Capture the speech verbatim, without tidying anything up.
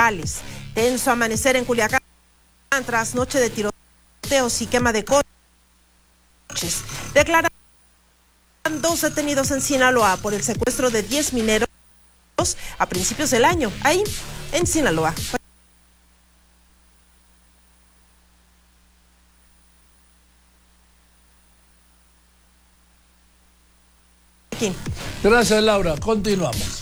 Tenso amanecer en Culiacán tras noche de tiroteos y quema de coches. Declaran dos detenidos en Sinaloa por el secuestro de diez mineros a principios del año, ahí en Sinaloa. Gracias, Laura. Continuamos.